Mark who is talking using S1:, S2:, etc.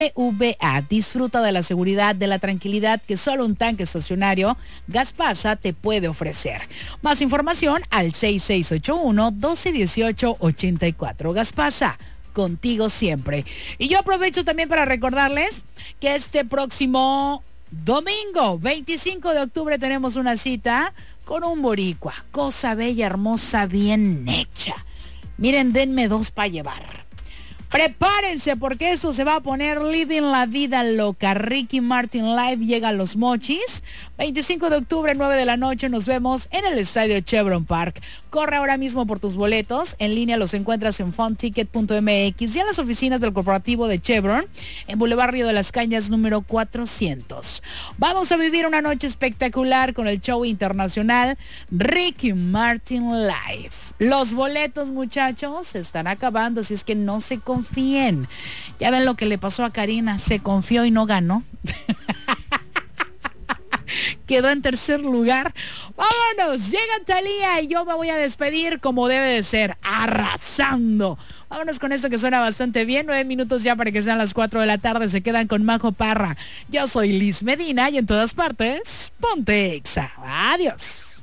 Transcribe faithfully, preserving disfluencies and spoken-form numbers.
S1: V A. Disfruta de la seguridad, de la tranquilidad que solo un tanque estacionario Gaspasa te puede ofrecer. Más información al seis seis ocho uno, uno dos uno ocho, ocho cuatro. Gaspasa, contigo siempre. Y yo aprovecho también para recordarles que este próximo domingo, veinticinco de octubre, tenemos una cita con un boricua. Cosa bella, hermosa, bien hecha. Miren, denme dos para llevar. Prepárense porque esto se va a poner living la vida loca. Ricky Martin Live llega a Los Mochis. veinticinco de octubre, nueve de la noche, nos vemos en el estadio Chevron Park. Corre ahora mismo por tus boletos. En línea los encuentras en funticket punto m x y en las oficinas del corporativo de Chevron en Boulevard Río de las Cañas número cuatrocientos. Vamos a vivir una noche espectacular con el show internacional Ricky Martin Live. Los boletos, muchachos, se están acabando, así es que no se confíen. Confíen. Ya ven lo que le pasó a Karina, se confió y no ganó. Quedó en tercer lugar. Vámonos, llega Thalía y yo me voy a despedir como debe de ser, arrasando. Vámonos con esto que suena bastante bien. Nueve minutos ya para que sean las cuatro de la tarde. Se quedan con Majo Parra. Yo soy Liz Medina y en todas partes, ponte Exa. Adiós.